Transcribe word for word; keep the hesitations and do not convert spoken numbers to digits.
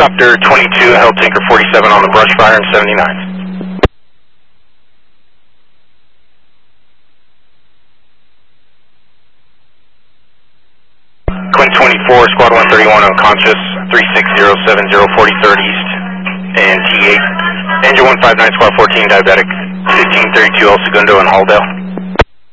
Helicopter twenty-two, held Tinker forty-seven on the brush fire in seventy-nine. Quinn twenty-four, Squad one thirty-one unconscious, three six zero seven zero forty third East, and T eight. Engine one five nine, Squad fourteen diabetic, fifteen thirty-two El Segundo and Halldale.